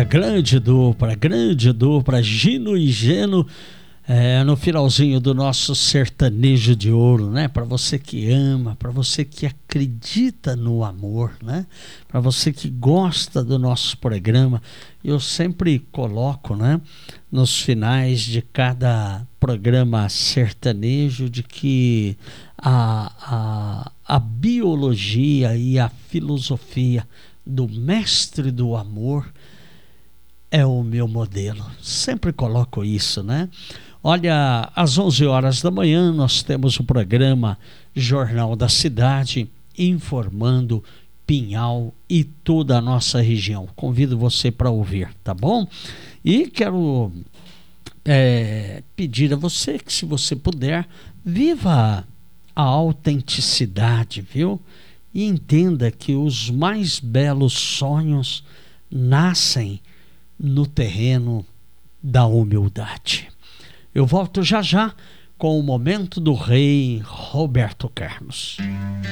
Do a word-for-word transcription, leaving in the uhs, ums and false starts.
grande dupla, grande dupla, Gino e Geno, é, no finalzinho do nosso sertanejo de ouro, né? Para você que ama, para você que acredita no amor, né? Para você que gosta do nosso programa, eu sempre coloco, né, nos finais de cada programa sertanejo, de que a, a, a biologia e a filosofia do mestre do amor é o meu modelo. Sempre coloco isso, né? Olha, às onze horas da manhã nós temos o programa Jornal da Cidade, informando Pinhal e toda a nossa região. Convido você para ouvir, tá bom? E quero é, pedir a você que, se você puder, viva a autenticidade, viu? E entenda que os mais belos sonhos nascem no terreno da humildade. Eu volto já já com o Momento do Rei Roberto Carlos.